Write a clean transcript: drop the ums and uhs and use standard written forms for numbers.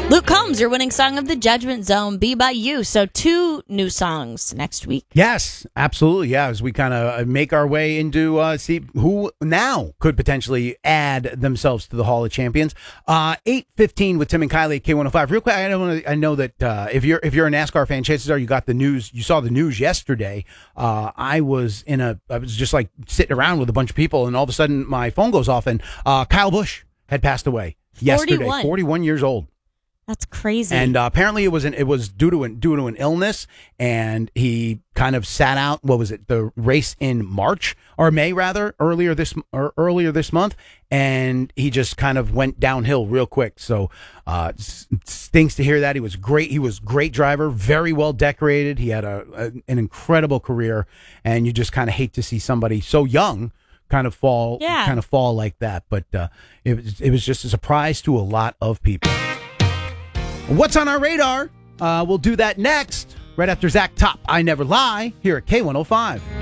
Luke Combs, your winning song of the Judgment Zone, Be By You. So 2 new songs next week. Yes, absolutely. Yeah, as we kind of make our way into see who now could potentially add themselves to the Hall of Champions. 8:15 with Tim and Kylie at K105. Real quick, I know that if you're a NASCAR fan, chances are you got the news. You saw the news yesterday. I was just like sitting around with a bunch of people, and all of a sudden my phone goes off, and Kyle Busch had passed away yesterday. 41 years old. That's crazy. And apparently it was due to an illness, and he kind of sat out. What was it? The race in March or May, rather, earlier this month, and he just kind of went downhill real quick. So stinks to hear that. He was great. He was a great driver, very well decorated. He had an incredible career, and you just kind of hate to see somebody so young kind of fall like that. But it was just a surprise to a lot of people. What's on our radar? We'll do that next, right after Zach Top, I Never Lie, here at K105.